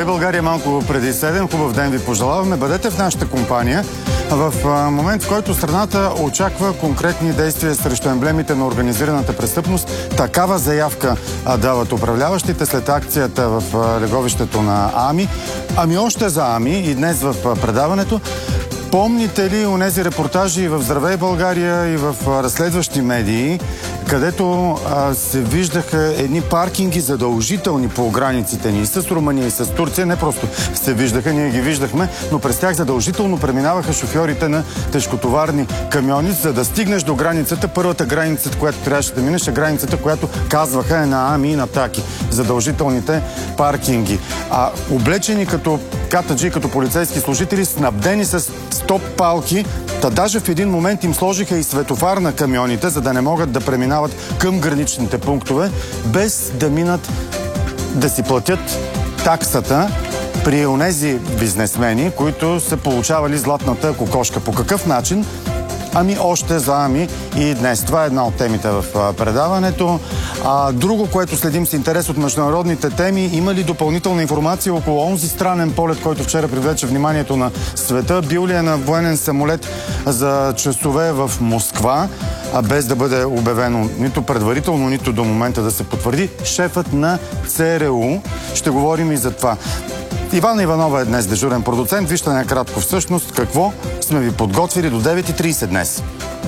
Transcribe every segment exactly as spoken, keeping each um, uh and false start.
България малко преди седем. Хубав ден ви пожелаваме. Бъдете в нашата компания в момент, в който страната очаква конкретни действия срещу емблемите на организираната престъпност. Такава заявка дават управляващите след акцията в леговището на АМИ. Ами още за АМИ и днес в предаването. Помните ли онези репортажи в Здравей България и в разследващи медии, където а, се виждаха едни паркинги задължителни по границите ни с Румъния и с Турция. Не просто се виждаха, ние ги виждахме, но през тях задължително преминаваха шофьорите на тежкотоварни камиони, за да стигнеш до границата. Първата граница, която трябваше да минеш, е границата, която казваха е на АМИ и на ТАКИ. Задължителните паркинги. А облечени като катаджи, като полицейски служители, снабдени с стоп палки, та даже в един момент им сложиха и светофар на камионите, за да не могат да преминават към граничните пунктове, без да минат да си платят таксата при онези бизнесмени, които са получавали златната кокошка. По какъв начин? Ами още за АМИ и днес. Това е една от темите в предаването. А, друго, което следим с интерес от международните теми, има ли допълнителна информация около онзи странен полет, който вчера привлече вниманието на света? Бил ли е на военен самолет за часове в Москва, а без да бъде обявено нито предварително, нито до момента да се потвърди шефът на ЦРУ? Ще говорим и за това. Ивана Иванова е днес дежурен продуцент. Вижте накратко всъщност какво сме ви подготвили до девет и трийсет днес.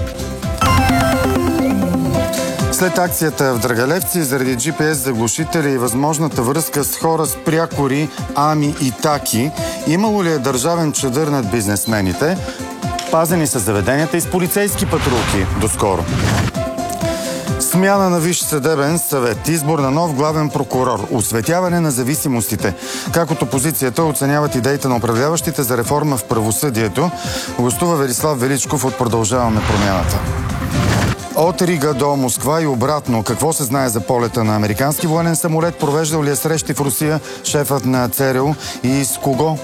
След акцията в Драгалевци заради джи пи ес заглушители и възможната връзка с хора с прякори, АМИ и ТАКИ, имало ли е държавен чадър над бизнесмените? Пазени са заведенията и с полицейски патрулки доскоро. Смяна на Висш съдебен съвет, избор на нов главен прокурор, осветяване на зависимостите. Как от опозицията оценяват идеите на управляващите за реформа в правосъдието, гостува Велислав Величков от Продължаваме промяната. От Рига до Москва и обратно. Какво се знае за полета на американски военен самолет? Провеждал ли е срещи в Русия шефът на ЦРУ и с кого?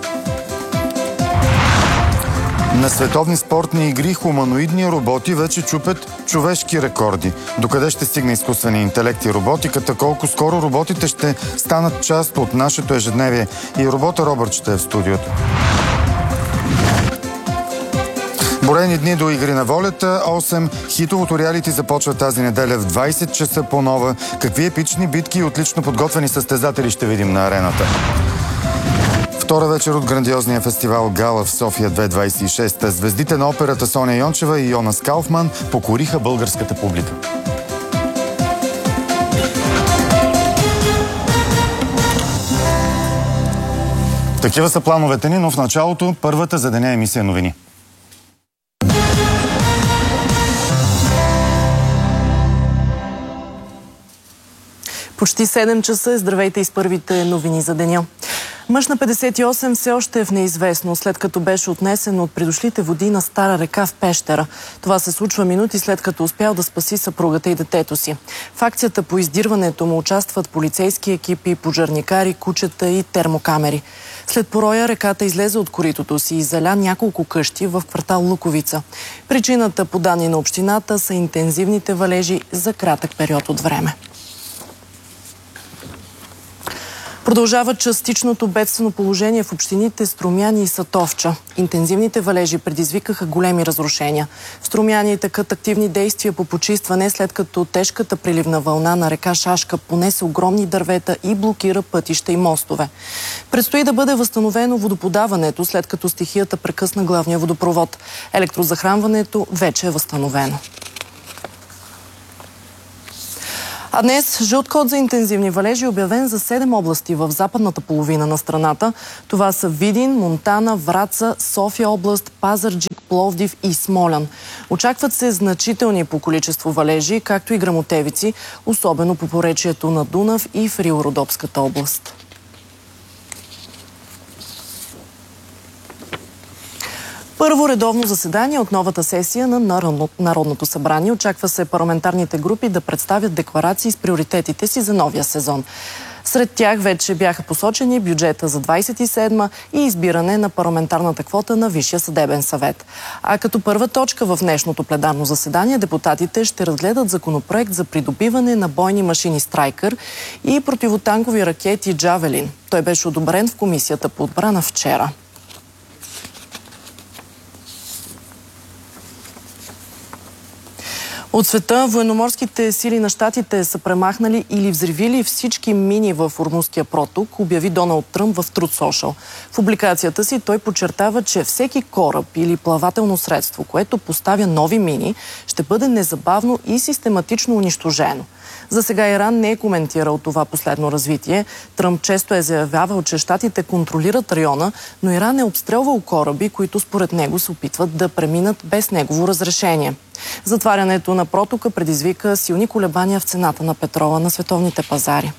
На световни спортни игри хуманоидни роботи вече чупят човешки рекорди. Докъде ще стигне изкуствения интелект и роботиката? Колко скоро роботите ще станат част от нашето ежедневие? И робота Робърт ще е в студиото. Броени дни до Игри на волята. осем хитовото реалити започва тази неделя в двайсет часа по нова. Какви епични битки и отлично подготвени състезатели ще видим на арената? Втора вечер от грандиозния фестивал Гала в София две хиляди двайсет и шеста. Звездите на операта Соня Йончева и Йонас Кауфман покориха българската публика. Такива са плановете ни, но в началото първата за деня емисия новини. Почти седем часа. Здравейте и с първите новини за деня. Мъж на петдесет и осем все още е в неизвестно, след като беше отнесен от придошлите води на Стара река в Пещера. Това се случва минути след като успял да спаси съпругата и детето си. В акцията по издирването му участват полицейски екипи, пожарникари, кучета и термокамери. След пороя реката излезе от коритото си и заля няколко къщи в квартал Луковица. Причината, по данни на общината, са интензивните валежи за кратък период от време. Продължава частичното бедствено положение в общините Струмяни и Сатовча. Интензивните валежи предизвикаха големи разрушения. В Струмяни текат активни действия по почистване, след като тежката приливна вълна на река Шашка понесе огромни дървета и блокира пътища и мостове. Предстои да бъде възстановено водоподаването, след като стихията прекъсна главния водопровод. Електрозахранването вече е възстановено. А днес жълт код за интензивни валежи е обявен за седем области в западната половина на страната. Това са Видин, Монтана, Враца, София област, Пазарджик, Пловдив и Смолян. Очакват се значителни по количество валежи, както и гръмотевици, особено по поречието на Дунав и в Рило-Родопската област. Първо редовно заседание от новата сесия на Народното събрание. Очаква се парламентарните групи да представят декларации с приоритетите си за новия сезон. Сред тях вече бяха посочени бюджета за двадесет и седма и избиране на парламентарната квота на Висшия съдебен съвет. А като първа точка в днешното пленарно заседание депутатите ще разгледат законопроект за придобиване на бойни машини Страйкър и противотанкови ракети Джавелин. Той беше одобрен в Комисията по отбрана вчера. От света военноморските сили на щатите са премахнали или взривили всички мини в Ормузския проток, обяви Доналд Тръмп в Truth Social. В публикацията си той подчертава, че всеки кораб или плавателно средство, което поставя нови мини, ще бъде незабавно и систематично унищожено. За сега Иран не е коментирал това последно развитие. Тръмп често е заявявал, че щатите контролират района, но Иран е обстрелвал кораби, които според него се опитват да преминат без негово разрешение. Затварянето на протока предизвика силни колебания в цената на петрола на световните пазари.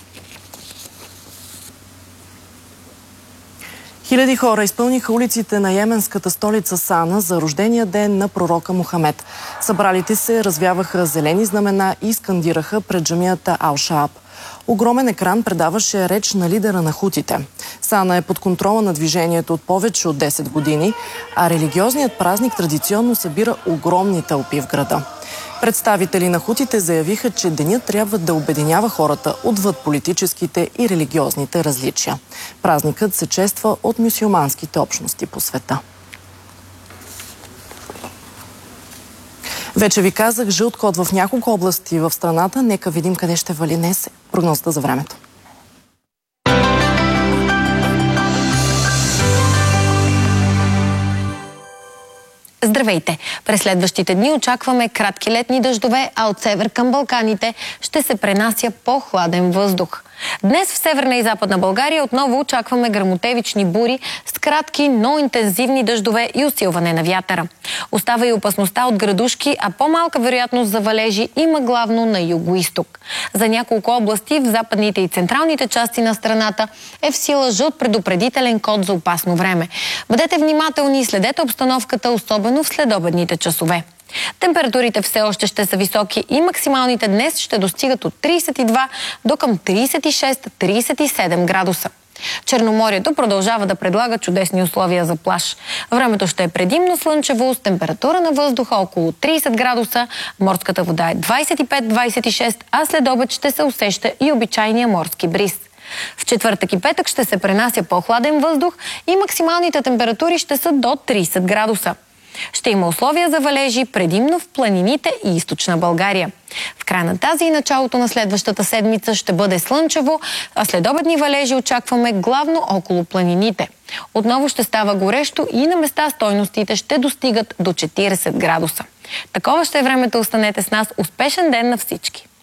Хиляди хора изпълниха улиците на йеменската столица Сана за рождения ден на пророка Мохамед. Събралите се развяваха зелени знамена и скандираха пред джамията Ал-Шааб. Огромен екран предаваше реч на лидера на хутите. Сана е под контрола на движението от повече от десет години, а религиозният празник традиционно събира огромни тълпи в града. Представители на хутите заявиха, че денят трябва да обединява хората отвъд политическите и религиозните различия. Празникът се чества от мюсюлманските общности по света. Вече ви казах, жълт код в няколко области в страната. Нека видим къде ще вали днес прогнозата за времето. Здравейте! През следващите дни очакваме кратки летни дъждове, а от север към Балканите ще се пренася по-хладен въздух. Днес в Северна и Западна България отново очакваме гръмотевични бури с кратки, но интензивни дъждове и усилване на вятъра. Остава и опасността от градушки, а по-малка вероятност за валежи има главно на юго-исток. За няколко области в западните и централните части на страната е в сила жълт предупредителен код за опасно време. Бъдете внимателни и следете обстановката, особено в следобедните часове. Температурите все още ще са високи и максималните днес ще достигат от тридесет и два до към тридесет и шест до тридесет и седем градуса. Черноморието продължава да предлага чудесни условия за плаж. Времето ще е предимно слънчево с температура на въздуха около тридесет градуса, морската вода е двадесет и пет до двадесет и шест, а след обед ще се усеща и обичайния морски бриз. В четвъртък и петък ще се пренася по-хладен въздух и максималните температури ще са до тридесет градуса. Ще има условия за валежи предимно в планините и източна България. В края на тази и началото на следващата седмица ще бъде слънчево, а следобедни валежи очакваме главно около планините. Отново ще става горещо и на места стойностите ще достигат до четиридесет градуса. Такова ще е времето, останете с нас. Успешен ден на всички!